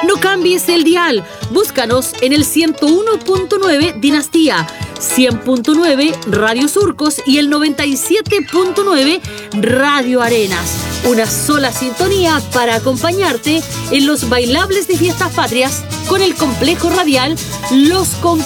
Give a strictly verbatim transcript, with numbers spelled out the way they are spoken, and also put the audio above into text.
No cambies el dial. Búscanos en el ciento uno punto nueve Dinastía, cien punto nueve Radio Surcos y el noventa y siete punto nueve Radio Arenas. Una sola sintonía para acompañarte en los bailables de Fiestas Patrias con el complejo radial Los Conquistadores.